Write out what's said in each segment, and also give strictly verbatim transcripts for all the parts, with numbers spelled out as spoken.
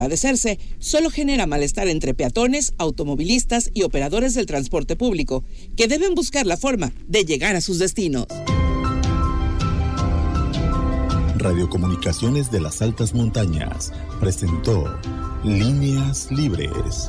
Padecerse solo genera malestar entre peatones, automovilistas y operadores del transporte público, que deben buscar la forma de llegar a sus destinos. Radiocomunicaciones de las Altas Montañas presentó Líneas Libres.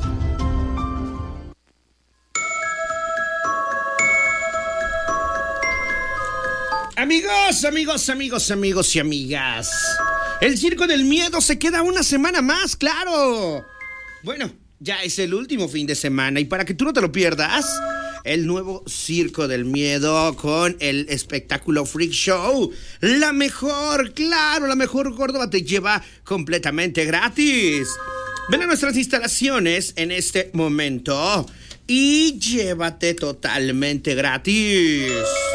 Amigos, amigos, amigos, amigos y amigas, el Circo del Miedo se queda una semana más, claro. Bueno, ya es el último fin de semana y para que tú no te lo pierdas, el nuevo Circo del Miedo con el espectáculo Freak Show. La mejor, claro, la mejor Córdoba te lleva completamente gratis. Ven a nuestras instalaciones en este momento y llévate totalmente gratis.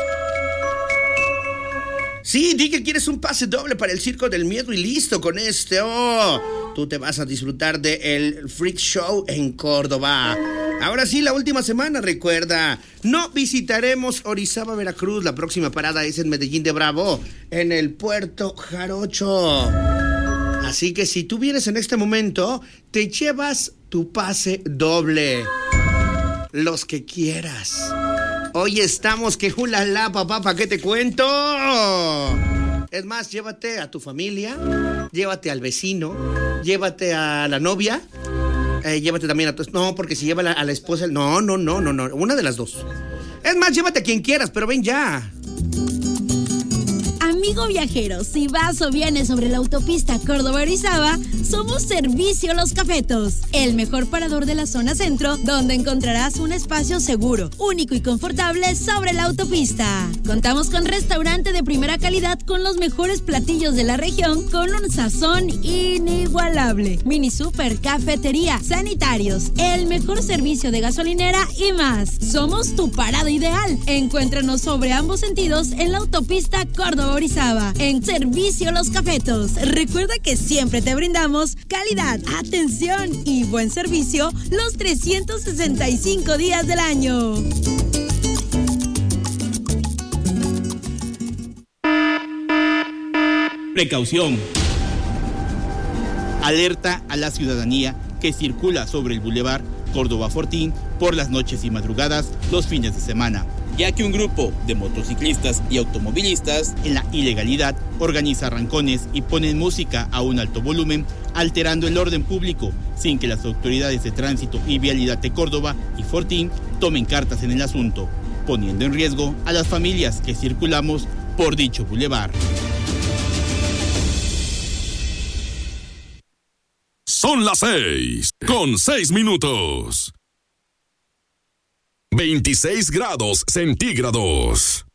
Sí, di que quieres un pase doble para el Circo del Miedo y listo con este. Oh, tú te vas a disfrutar del Freak Show en Córdoba. Ahora sí, la última semana, recuerda, no visitaremos Orizaba, Veracruz. La próxima parada es en Medellín de Bravo, en el Puerto Jarocho. Así que si tú vienes en este momento, te llevas tu pase doble. Los que quieras. Hoy estamos que julala, papá, ¿para qué te cuento? Es más, llévate a tu familia, llévate al vecino, llévate a la novia, eh, llévate también a tu... No, porque si lleva a la, a la esposa... No, no, no, no, no, una de las dos. Es más, llévate a quien quieras, pero ven ya. Amigo viajero, si vas o vienes sobre la autopista Córdoba-Orizaba, somos Servicio Los Cafetos, el mejor parador de la zona centro, donde encontrarás un espacio seguro, único y confortable sobre la autopista. Contamos con restaurante de primera calidad con los mejores platillos de la región con un sazón inigualable. Mini super, cafetería, sanitarios, el mejor servicio de gasolinera y más. Somos tu parada ideal. Encuéntranos sobre ambos sentidos en la autopista Córdoba-Orizaba. En Servicio Los Cafetos. Recuerda que siempre te brindamos calidad, atención y buen servicio los trescientos sesenta y cinco días del año. Precaución. Alerta a la ciudadanía que circula sobre el Boulevard Córdoba Fortín por las noches y madrugadas los fines de semana, ya que un grupo de motociclistas y automovilistas en la ilegalidad organiza arrancones y ponen música a un alto volumen, alterando el orden público, sin que las autoridades de tránsito y vialidad de Córdoba y Fortín tomen cartas en el asunto, poniendo en riesgo a las familias que circulamos por dicho bulevar. Son las seis, con seis minutos. veintiséis grados centígrados.